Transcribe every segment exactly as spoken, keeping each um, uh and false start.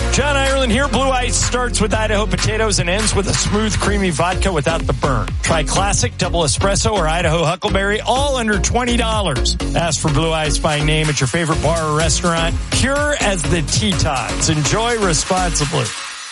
John Ireland here. Blue Ice starts with Idaho potatoes and ends with a smooth, creamy vodka without the burn. Try classic, double espresso, or Idaho Huckleberry, all under twenty dollars. Ask for Blue Ice by name at your favorite bar or restaurant. Pure as the Tetons. Enjoy responsibly.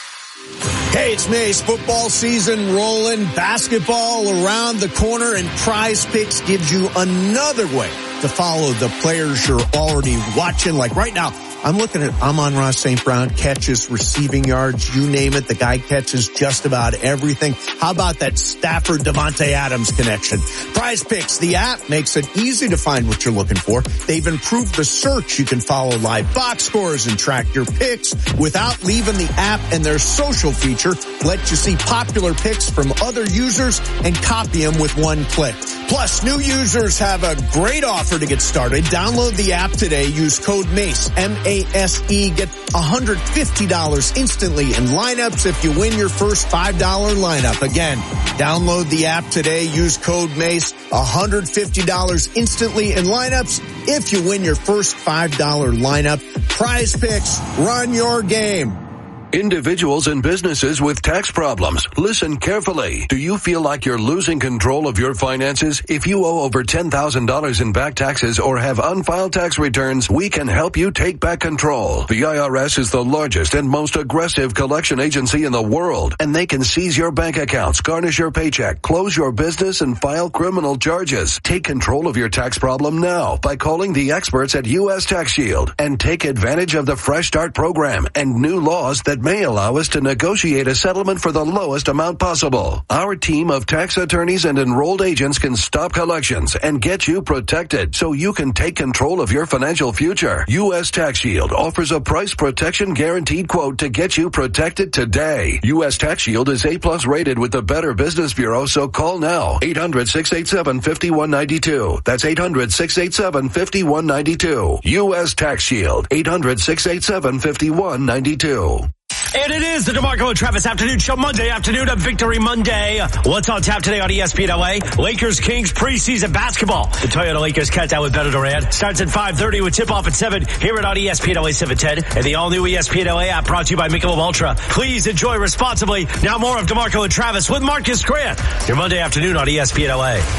Hey, it's Mace. Football season rolling, basketball around the corner, and Prize Picks gives you another way to follow the players you're already watching. Like right now, I'm looking at Amon-Ra Saint Brown, catches, receiving yards, you name it. The guy catches just about everything. How about that Stafford Devontae Adams connection? Prize Picks, the app, makes it easy to find what you're looking for. They've improved the search. You can follow live box scores and track your picks without leaving the app, and their social feature lets you see popular picks from other users and copy them with one click. Plus, new users have a great offer to get started. Download the app today. Use code MACE, M A S E. Get one hundred fifty dollars instantly in lineups if you win your first five dollar lineup. Again, download the app today. Use code MACE, one hundred fifty dollars instantly in lineups if you win your first five dollar lineup. Prize Picks, run your game. Individuals and businesses with tax problems, listen carefully. Do you feel like you're losing control of your finances? If you owe over ten thousand dollars in back taxes or have unfiled tax returns, we can help you take back control. The I R S is the largest and most aggressive collection agency in the world, and they can seize your bank accounts, garnish your paycheck, close your business, and file criminal charges. Take control of your tax problem now by calling the experts at U S Tax Shield and take advantage of the Fresh Start program and new laws that may allow us to negotiate a settlement for the lowest amount possible. Our team of tax attorneys and enrolled agents can stop collections and get you protected so you can take control of your financial future. U S Tax Shield offers a price protection guaranteed quote to get you protected today. U S Tax Shield is A plus rated with the Better Business Bureau, so call now. eight hundred, six eight seven, five one nine two. That's eight hundred, six eight seven, five one nine two. U S Tax Shield. eight hundred, six eight seven, five one nine two. And it is the DeMarco and Travis Afternoon Show, Monday afternoon of Victory Monday. What's on tap today on E S P N L A? Lakers Kings preseason basketball. The Toyota Lakers countdown with Beto Duran starts at five thirty with tip-off at seven here at on E S P N L A seven ten. And the all-new E S P N L A app brought to you by Michelob Ultra. Please enjoy responsibly. Now more of DeMarco and Travis with Marcus Grant. Your Monday afternoon on E S P N L A.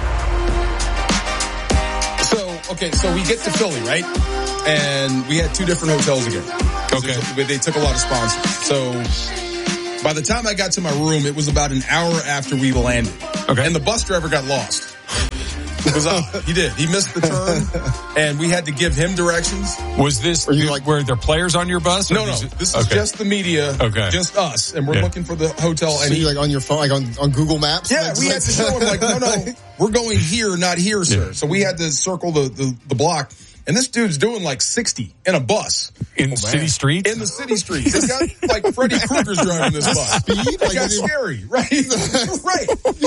So, okay, so we get to Philly, right? And we had two different hotels again. Okay. But they took a lot of sponsors. So by the time I got to my room, it was about an hour after we landed. Okay. And the bus driver got lost. It was uh, he did. He missed the turn, and we had to give him directions. Was this, were, you like, were there players on your bus? No, no. This is okay. Just the media. Okay. Just us. And we're yeah. looking for the hotel. So and you like on your phone, like on, on Google Maps? Yeah, we had to show him like, no, no, we're going here, not here, sir. Yeah. So we had to circle the, the, the block. And this dude's doing like sixty in a bus. In oh, city streets? In the city streets. This guy, like Freddy Krueger's driving this bus. Speed? Like got scary, right? Right.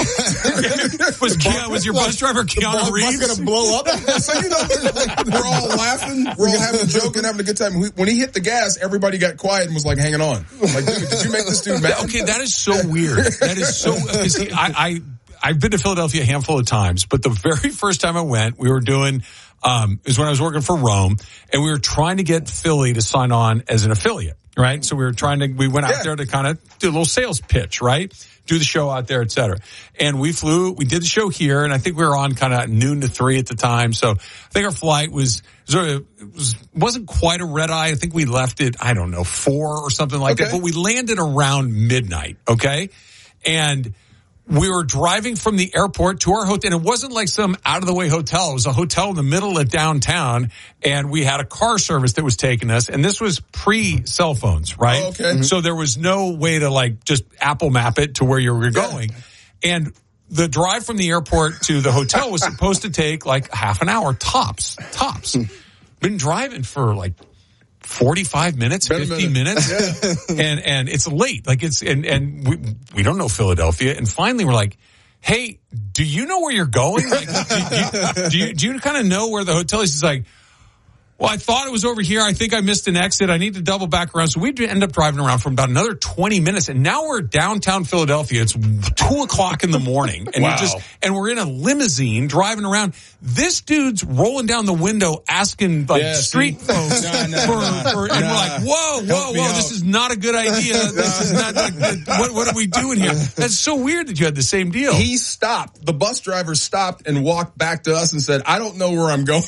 was, Keanu, was your bus driver Keanu Reeves? The bus gonna blow up? So, you know, we're all laughing. We're all having a joke and having a good time. When he hit the gas, everybody got quiet and was like hanging on. Like, dude, did you make this dude mad? Okay, that is so weird. That is so, see, I, I, I've been to Philadelphia a handful of times, but the very first time I went, we were doing, Um, is when I was working for Rome, and we were trying to get Philly to sign on as an affiliate, right? So we were trying to, we went out yeah. there to kind of do a little sales pitch, right? Do the show out there, et cetera. And we flew, we did the show here, and I think we were on kind of noon to three at the time. So I think our flight was, it was, wasn't quite a red eye. I think we left it, I don't know, four or something like okay. that, but we landed around midnight, okay? And we were driving from the airport to our hotel, and it wasn't like some out-of-the-way hotel. It was a hotel in the middle of downtown, and we had a car service that was taking us, and this was pre-cell phones, right? Oh, okay. Mm-hmm. So there was no way to, like, just Apple map it to where you were going. Yeah. And the drive from the airport to the hotel was supposed to take, like, half an hour, tops, tops. Been driving for, like, forty-five minutes, fifty minutes. Yeah. And, and it's late. Like it's, and, and we, we don't know Philadelphia. And finally we're like, hey, do you know where you're going? Like, do, do, do you, do you kind of know where the hotel is? He's like, well, I thought it was over here. I think I missed an exit. I need to double back around. So we end up driving around for about another twenty minutes. And now we're downtown Philadelphia. It's two o'clock in the morning. And wow. you're just, and we're in a limousine driving around. This dude's rolling down the window asking like yeah, street see? folks no, no, for, no, for, and no. we're like, whoa, whoa, whoa, this is is not a good idea. This is not, like, what, what are we doing here? That's so weird that you had the same deal. He stopped. The bus driver stopped and walked back to us and said, I don't know where I'm going.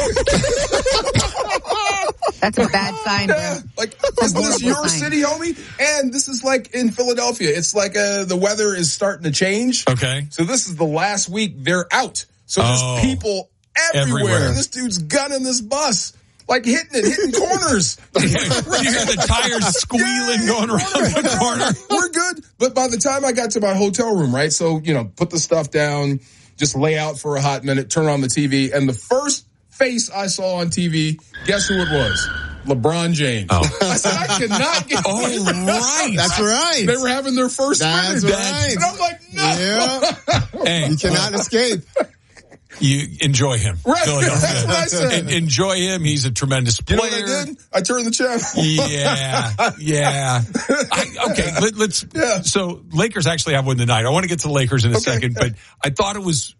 That's a bad sign, bro. Yeah, like, isn't this your sign. city, homie? And this is like in Philadelphia. It's like uh, the weather is starting to change. Okay. So this is the last week they're out. So there's Oh. people everywhere. Everywhere. And this dude's gunning this bus. Like hitting it, hitting corners. You hear the tires squealing Yeah, going around the corner. We're good. But by the time I got to my hotel room, right? So, you know, put the stuff down, just lay out for a hot minute, turn on the T V. And the first face I saw on T V, guess who it was? LeBron James. Oh. I said, I cannot get Oh, right. That's right. They were having their first That's scrimmage. right. And I'm like, no. Yeah. Hey, You cannot escape. you enjoy him. Right. Philadelphia. That's what I said. En- enjoy him. He's a tremendous You know player. what I did? I turned the channel. Yeah, yeah. I, okay, let, let's. Yeah. So Lakers actually have won tonight. I want to get to the Lakers in a Okay. second, but I thought it was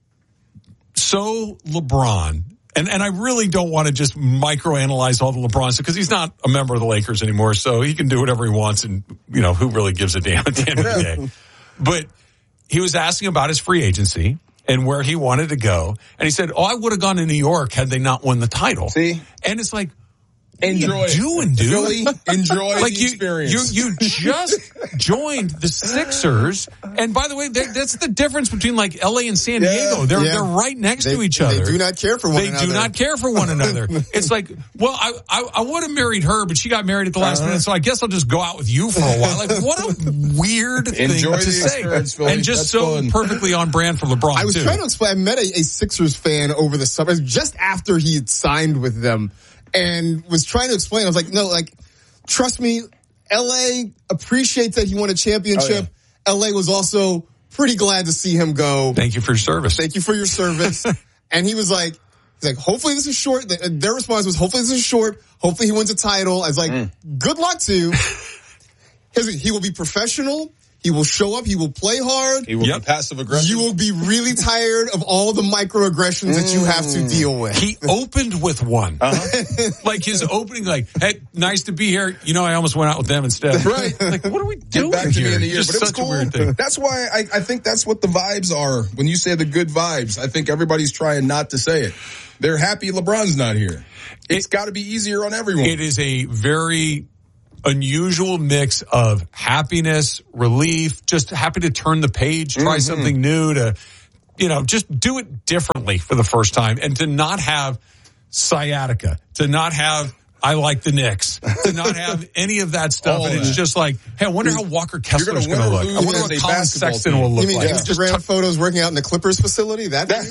so LeBron. And and I really don't want to just microanalyze all the LeBron stuff because he's not a member of the Lakers anymore, so he can do whatever he wants, and you know who really gives a damn at the end of the day. But he was asking about his free agency and where he wanted to go, and he said, "Oh, I would have gone to New York had they not won the title." See? And it's like, Enjoy what are you it. doing, dude? Philly, enjoy like the you, experience. You, you just joined the Sixers, and by the way, they- that's the difference between like L A and San Yeah. Diego. They're Yeah. they're right next They, to each other. they do not care for one They another. do not care for one another. It's like, well, I I, I would have married her, but she got married at the last Uh-huh. minute, so I guess I'll just go out with you for a while. Like, what a weird thing Enjoy to the say, experience, Philly. and just That's so fun. perfectly on brand for LeBron. I was too. trying to explain. I met a, a Sixers fan over the summer, just after he had signed with them, and was trying to explain. I was like, no, like, trust me, L A appreciates that he won a championship. Oh, L A was also pretty glad to see him go. Thank you for your service. Thank you for your service. And he was like, he's like, hopefully this is short. Their response was, hopefully this is short. Hopefully he wins a title. I was like, Mm. good luck to you. Here's- He will be professional. He will show up. He will play hard. He will Yep. be passive aggressive. You will be really tired of all the microaggressions that you have to deal with. He opened with one. Uh-huh. Like his opening, like, hey, nice to be here. You know, I almost went out with them instead. Right. Like, what are we Get doing back to here? me in the year, Just but it was such cool. a weird thing. That's why I, I think that's what the vibes are. When you say the good vibes, I think everybody's trying not to say it. They're happy LeBron's not here. It's It- got to be easier on everyone. It is a very unusual mix of happiness, relief, just happy to turn the page, try Mm-hmm. something new, to, you know, just do it differently for the first time, and to not have sciatica, to not have I like the Knicks, to not have any of that stuff. All and it's that. just like, hey, I wonder how Walker Kessler's gonna going to win or look. I lose wonder as what a Colin basketball Sexton team. will look You mean like. Instagram photos working out in the Clippers facility? That, that,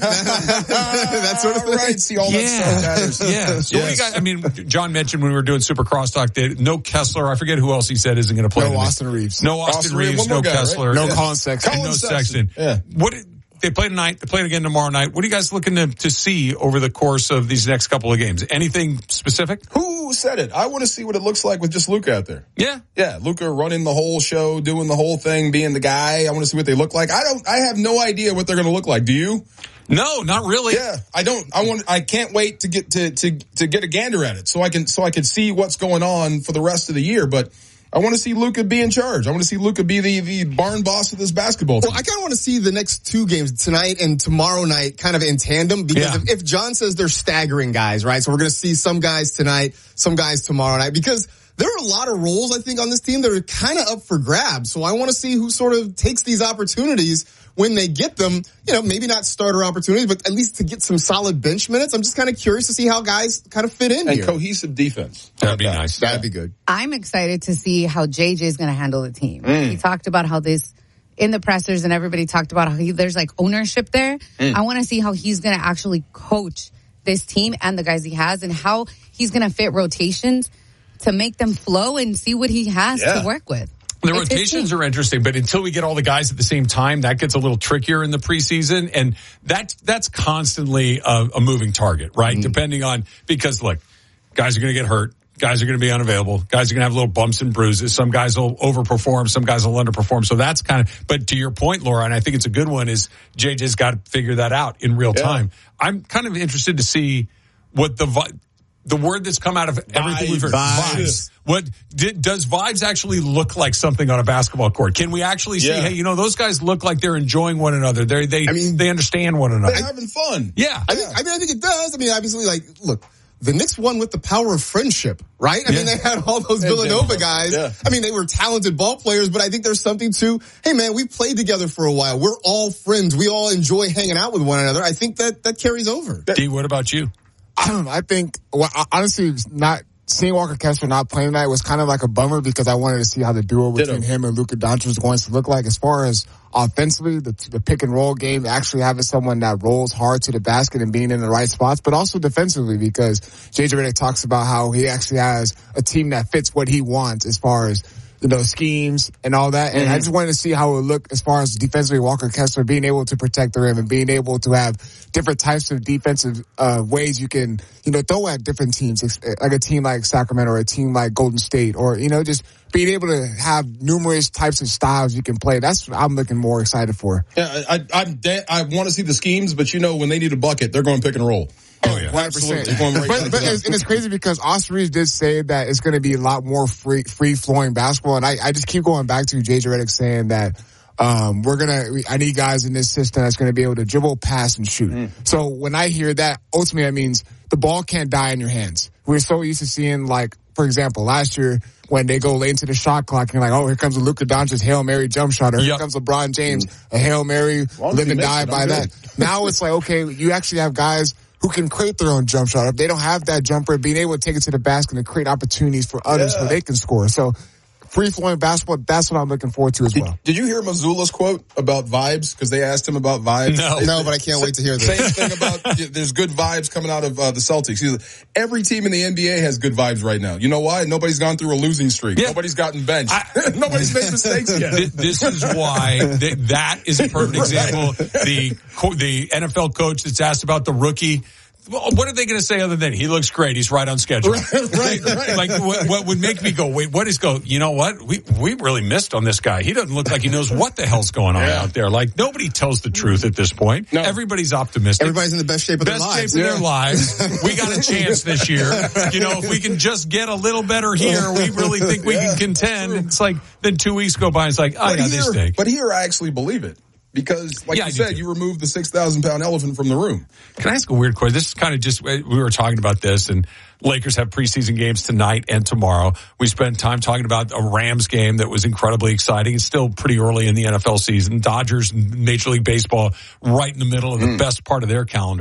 that sort of thing? Right. See all that stuff matters. Yeah. So what do you Yes. guys, I mean, John mentioned when we were doing Super Crosstalk that no Kessler. I forget who else he said isn't going to play. No tonight. Austin Reeves. No Austin, Austin Reeves, Reeves. one No more guy, right? Kessler. No Yeah. Colin Sexton. And no Colin Sexton. Sexton. Yeah. What they play tonight? They play again tomorrow night. What are you guys looking to, to see over the course of these next couple of games? Anything specific? Who said it? I want to see what it looks like with just Luka out there. Yeah. Yeah, Luka running the whole show, doing the whole thing, being the guy. I want to see what they look like. I don't. I have no idea what they're going to look like. Do you? No, not really. Yeah, I don't. I want. I can't wait to get to to to get a gander at it, so I can so I can see what's going on for the rest of the year. But I want to see Luka be in charge. I want to see Luka be the the barn boss of this basketball team. Well, I kind of want to see the next two games, tonight and tomorrow night, kind of in tandem, because Yeah. if, if John says they're staggering guys, right? So we're going to see some guys tonight, some guys tomorrow night, because there are a lot of roles, I think, on this team that are kind of up for grabs. So I want to see who sort of takes these opportunities when they get them, you know, maybe not starter opportunities, but at least to get some solid bench minutes. I'm just kind of curious to see how guys kind of fit in and here. cohesive defense. That'd be nice. That'd be good. I'm excited to see how J J is going to handle the team. Mm. He talked about how this in the pressers and everybody talked about how he, there's like ownership there. Mm. I want to see how he's going to actually coach this team and the guys he has and how he's going to fit rotations to make them flow and see what he has Yeah. to work with. The It's his rotations team. are interesting, but until we get all the guys at the same time, that gets a little trickier in the preseason, and that that's constantly a, a moving target, right? Mm. Depending on, because look, guys are going to get hurt, guys are going to be unavailable, guys are going to have little bumps and bruises. Some guys will overperform, some guys will underperform. So that's kind of. But to your point, Laura, and I think it's a good one, is J J's got to figure that out in real Yeah. time. I'm kind of interested to see what the. the word that's come out of everything we've heard. Vibes. Vibes. What did, does vibes actually look like something on a basketball court? Can we actually see, Yeah. hey, you know, those guys look like they're enjoying one another. They they I mean, they understand one another. They're having fun. Yeah. I, think, I mean, I think it does. I mean, obviously, like, look, the Knicks won with the power of friendship, right? I Yeah. mean, they had all those Villanova guys. Yeah. I mean, they were talented ball players, but I think there's something to, hey, man, we played together for a while. We're all friends. We all enjoy hanging out with one another. I think that that carries over. D, what about you? I don't know. I think, well, honestly, not seeing Walker Kessler not playing tonight was kind of like a bummer because I wanted to see how the duo between Ditto. him and Luka Doncic was going to look like. As far as offensively, the, the pick and roll game, actually having someone that rolls hard to the basket and being in the right spots, but also defensively because J J Redick talks about how he actually has a team that fits what he wants as far as, you know, schemes and all that. And mm-hmm. I just wanted to see how it would look as far as defensively Walker Kessler being able to protect the rim and being able to have different types of defensive uh ways you can, you know, throw at different teams, like a team like Sacramento or a team like Golden State, or, you know, just being able to have numerous types of styles you can play. That's what I'm looking more excited for. Yeah, I, I, I'm de- I want to see the schemes, but you know, when they need a bucket, they're going pick and roll. Oh, yeah. one hundred percent. Absolutely. Going right But, to but the it's, and it's crazy because Austin Reeves did say that it's going to be a lot more free, free flowing basketball. And I, I just keep going back to J J Redick saying that, um, we're going to, I need guys in this system that's going to be able to dribble, pass, and shoot. Mm. So when I hear that, ultimately that means the ball can't die in your hands. We're so used to seeing, like, for example, last year when they go late into the shot clock and you're like, oh, here comes a Luka Doncic Hail Mary jump shot, or here yep. comes LeBron James, mm. a Hail Mary, well, live and die it, by that. Now it's like, okay, you actually have guys who can create their own jump shot. If they don't have that jumper, being able to take it to the basket and create opportunities for others yeah. where they can score. So free-flowing basketball, that's what I'm looking forward to as did, well. Did you hear Mazzulla's quote about vibes? Because they asked him about vibes. No. They, No, but I can't wait to hear this. Same thing about, there's good vibes coming out of uh, the Celtics. He's, every team in the N B A has good vibes right now. You know why? Nobody's gone through a losing streak. Yeah. Nobody's gotten benched. I, Nobody's made mistakes yet. Th- This is why th- that is a perfect example. The co- the N F L coach that's asked about the rookie. Well, what are they going to say other than he looks great? He's right on schedule. Right, right, right. Like what, what would make me go, wait, what is go? You know what? We we really missed on this guy. He doesn't look like he knows what the hell's going on Yeah. out there. Like nobody tells the truth at this point. No. Everybody's optimistic. Everybody's in the best shape of Best their lives. shape of their lives. We got a chance this year. You know, if we can just get a little better here, we really think we Yeah, can contend. It's like then two weeks go by and it's like, oh But yeah, they here, stink. but here I actually believe it. Because, like Yeah, I you do said, too. you removed the six thousand pound elephant from the room. Can I ask a weird question? This is kind of just, we were talking about this, and Lakers have preseason games tonight and tomorrow. We spent time talking about a Rams game that was incredibly exciting. It's still pretty early in the N F L season. Dodgers and Major League Baseball right in the middle of the mm. best part of their calendar.